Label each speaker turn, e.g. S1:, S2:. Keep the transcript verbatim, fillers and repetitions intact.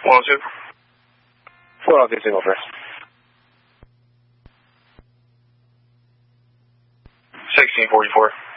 S1: one oh two.
S2: four oh two single first.
S1: sixteen forty-four.